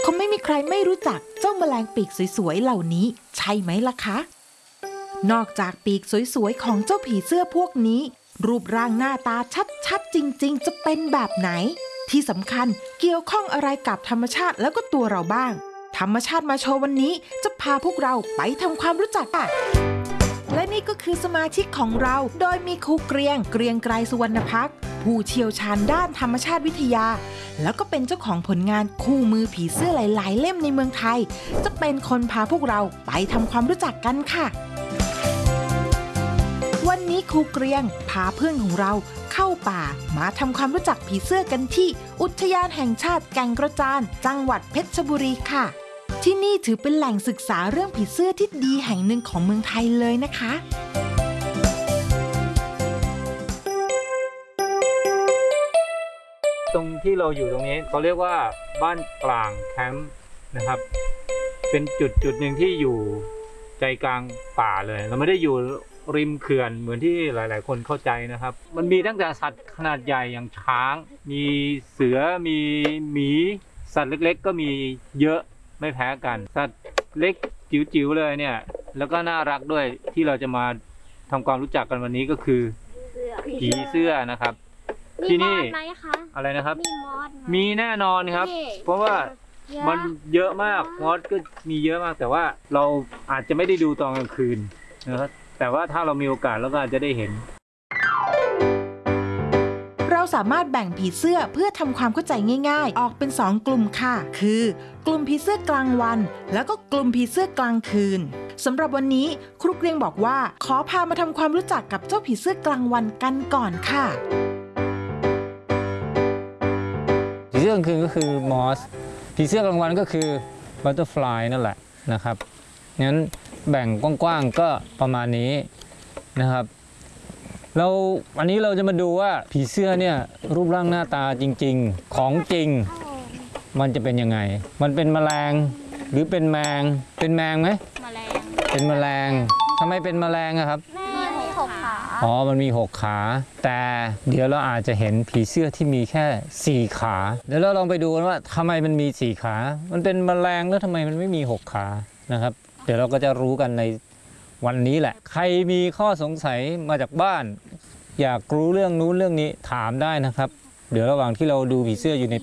คงไม่มีใครไม่รู้จักเจ้าแมลงปีกสวยๆเหล่านี้ใช่ไหมล่ะคะนอกจากปีกสวยๆของเจ้าผีเสื้อพวกนี้รูปร่างหน้าตาชัดๆจริงๆจะเป็นแบบไหนที่สำคัญเกี่ยวข้องอะไรกับธรรมชาติแล้วก็ตัวเราบ้างธรรมชาติมาโชว์วันนี้จะพาพวกเราไปทำความรู้จักค่ะและนี่ก็คือสมาชิกของเราโดยมีครูเกรียงไกรสุวรรณพักษ์ผู้เชี่ยวชาญด้านธรรมชาติวิทยาแล้วก็เป็นเจ้าของผลงานคู่มือผีเสื้อหลายๆเล่มในเมืองไทยจะเป็นคนพาพวกเราไปทำความรู้จักกันค่ะวันนี้ครูเกรียงพาเพื่อนของเราเข้าป่ามาทำความรู้จักผีเสื้อกันที่อุทยานแห่งชาติแก่งกระจานจังหวัดเพชรบุรีค่ะที่นี่ถือเป็นแหล่งศึกษาเรื่องผีเสื้อที่ดีแห่งหนึ่งของเมืองไทยเลยนะคะตรงที่เราอยู่ตรงนี้เขาเรียกว่าบ้านกลางแคมป์นะครับเป็นจุดหนึ่งที่อยู่ใจกลางป่าเลยเราไม่ได้อยู่ริมเขื่อนเหมือนที่หลายๆคนเข้าใจนะครับมันมีตั้งแต่สัตว์ขนาดใหญ่อย่างช้างมีเสือมีหมีสัตว์เล็กๆก็มีเยอะไม่แพ้กันสัตว์เล็กจิ๋วๆเลยเนี่ยแล้วก็น่ารักด้วยที่เราจะมาทำความรู้จักกันวันนี้ก็คือผีเสื้อนะครับที่นี่อะไรนะครับมีแน่นอนครับเพราะว่ามันเยอะมากมอสก็มีเยอะมากแต่ว่าเราอาจจะไม่ได้ดูตอนกลางคืนนะครับแต่ว่าถ้าเรามีโอกาสเราก็อาจจะได้เห็นเราสามารถแบ่งผีเสื้อเพื่อทำความเข้าใจง่ายๆออกเป็น2กลุ่มค่ะคือกลุ่มผีเสื้อกลางวันแล้วก็กลุ่มผีเสื้อกลางคืนสำหรับวันนี้ครูเกรียงบอกว่าขอพามาทำความรู้จักกับเจ้าผีเสื้อกลางวันกันก่อนค่ะผีเสื้อกลางคืนก็คือมอสผีเสื้อกลางวันก็คือบัตเตอร์ฟลายนั่นแหละนะครับงั้นแบ่งกว้างๆก็ประมาณนี้นะครับวันนี้เราจะมาดูว่าผีเสื้อเนี่ยรูปร่างหน้าตาจริงๆของจริงมันจะเป็นยังไงมันเป็นแมลงหรือเป็นแมงเป็นแมงไหมแมลงเป็นแมลงทำไมเป็นแมลงอะครับมี6 ขาอ๋อมันมี6 ขาแต่เดี๋ยวเราอาจจะเห็นผีเสื้อที่มีแค่4 ขาเดี๋ยวเราลองไปดูกันว่าทำไมมันมี4 ขามันเป็นแมลงแล้วทำไมมันไม่มี6 ขานะครับเดี๋ยวเราก็จะรู้กันในวันนี้แหละใครมีข้อสงสัยมาจากบ้านอยากรู้เรื่องนู้นเรื่องนี้ถามได้นะครับเดี๋ยวระหว่างที่เราดูผีเสื้ออยู่ใน